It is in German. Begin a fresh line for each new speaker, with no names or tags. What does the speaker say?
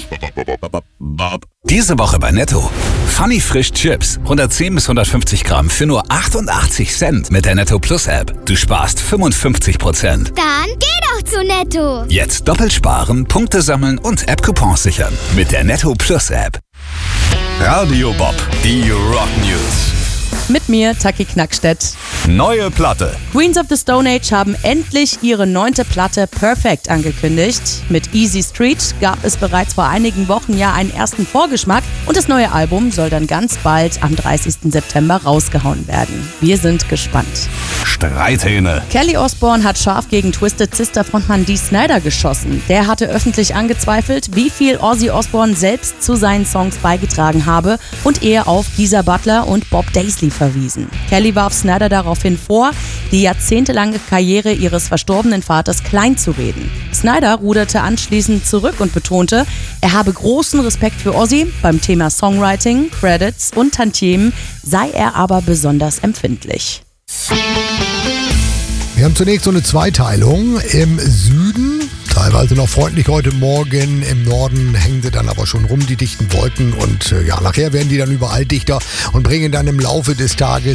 Diese Woche bei Netto. Funny Frisch Chips. 110 bis 150 Gramm für nur 88 Cent mit der Netto Plus App. Du sparst 55%.
Dann geh doch zu Netto.
Jetzt doppelt sparen, Punkte sammeln und App-Coupons sichern. Mit der Netto Plus App. Radio Bob. Die Rock News.
Mit mir, Taki Knackstedt.
Neue Platte.
Queens of the Stone Age haben endlich ihre 9. Platte Perfect angekündigt. Mit Easy Street gab es bereits vor einigen Wochen ja einen ersten Vorgeschmack und das neue Album soll dann ganz bald am 30. September rausgehauen werden. Wir sind gespannt.
Streithähne.
Kelly Osbourne hat scharf gegen Twisted Sister Frontmann Dee Snider geschossen. Der hatte öffentlich angezweifelt, wie viel Ozzy Osbourne selbst zu seinen Songs beigetragen habe und eher auf Geezer Butler und Bob Daisley verwiesen. Kelly warf Snider daraufhin vor, die jahrzehntelange Karriere ihres verstorbenen Vaters klein zu reden. Snider ruderte anschließend zurück und betonte, er habe großen Respekt für Ozzy. Beim Thema Songwriting, Credits und Tantiemen sei er aber besonders empfindlich.
Wir haben zunächst so eine Zweiteilung im Süden. Teilweise noch freundlich heute Morgen. Im Norden hängen sie dann aber schon rum, die dichten Wolken. Und nachher werden die dann überall dichter und bringen dann im Laufe des Tages